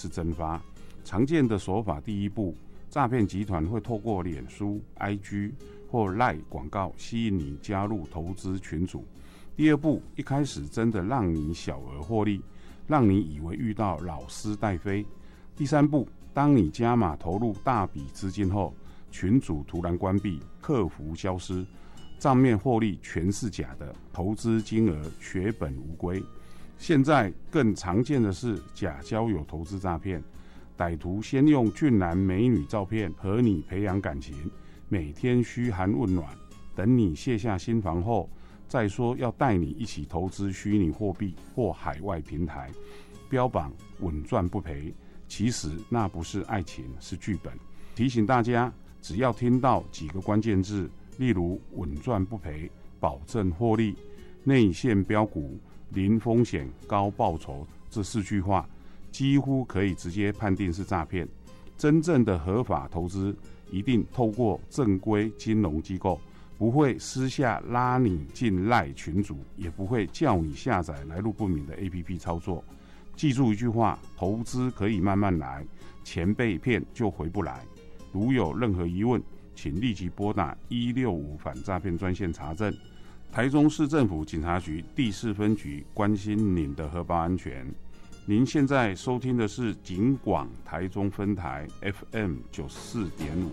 是蒸发。常见的手法，第一步，诈骗集团会透过脸书、IG 或 LINE 广告吸引你加入投资群组。第二步，一开始真的让你小额获利，让你以为遇到老师带飞。第三步，当你加码投入大笔资金后，群组突然关闭，客服消失，账面获利全是假的，投资金额血本无归。现在更常见的是假交友投资诈骗，歹徒先用俊男美女照片和你培养感情，每天嘘寒问暖，等你卸下心防后，再说要带你一起投资虚拟货币或海外平台，标榜稳赚不赔，其实那不是爱情，是剧本。提醒大家，只要听到几个关键字，例如稳赚不赔、保证获利、内线标股、零风险高报酬这4句话，几乎可以直接判定是诈骗。真正的合法投资一定透过正规金融机构，不会私下拉你进赖群组，也不会叫你下载来路不明的 APP 操作。记住一句话，投资可以慢慢来，钱被骗就回不来。如有任何疑问，请立即拨打165反诈骗专线查证。台中市政府警察局第4分局关心您的荷包安全。您现在收听的是警广台中分台 FM 94.5。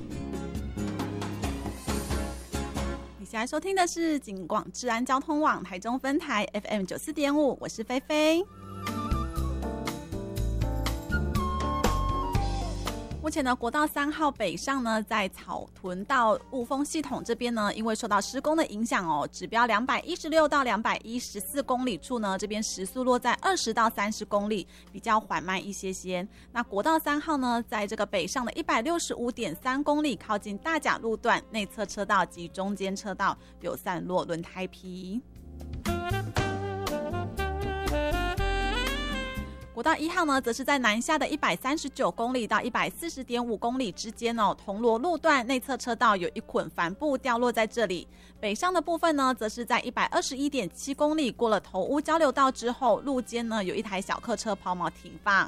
你现在收听的是警广治安交通网台中分台 FM 94.5，我是菲菲。目前呢，国道3号北上呢，在草屯到雾峰系统这边呢，因为受到施工的影响哦，指标216到214公里处呢，这边时速落在20到30公里，比较缓慢一些些。那国道3号呢，在这个北上的165.3公里，靠近大甲路段内侧车道及中间车道有散落轮胎皮。国道1号呢，则是在南下的139公里到140.5公里之间哦，铜锣路段内侧车道有一捆帆布掉落在这里。北上的部分呢，则是在121.7公里过了头屋交流道之后，路肩呢有一台小客车抛锚停放。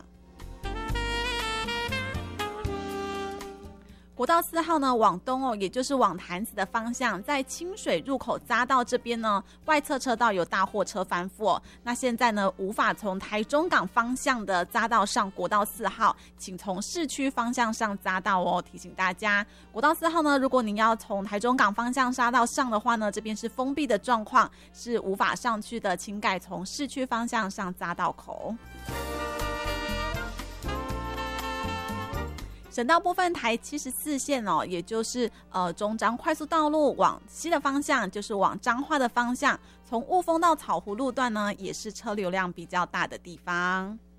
国道4号呢，往东哦，也就是往潭子的方向，在清水入口匝道这边呢，外侧车道有大货车翻覆哦。那现在呢，无法从台中港方向的匝道上国道4号，请从市区方向上匝道哦。提醒大家，国道4号呢，如果您要从台中港方向匝道上的话呢，这边是封闭的状况，是无法上去的，请改从市区方向上匝道口。省道部分，台74线哦，也就是中彰快速道路往西的方向，就是往彰化的方向，从雾峰到草湖路段呢，也是车流量比较大的地方。